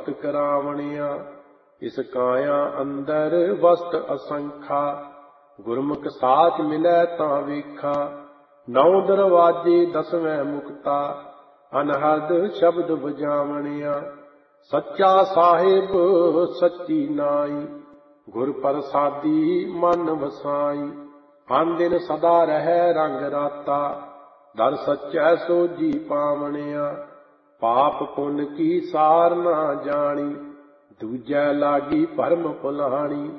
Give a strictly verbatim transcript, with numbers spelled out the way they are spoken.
भगत करावणिया। इस काया अंदर वस्त असंखा, गुरमुख साच मिलै तां वेखा। नौ दरवाजे दसवें मुक्ता, अनहद शब्द बजावणिया। सच्चा साहिब सच्ची नाई, गुर प्रसादी मन वसाई। आन दिन सदा रहै रंग राता, दर सच्चै सोजी पावणिया। पाप पुन की सार ना जानी, दूजै लागी भरम भुलाणी।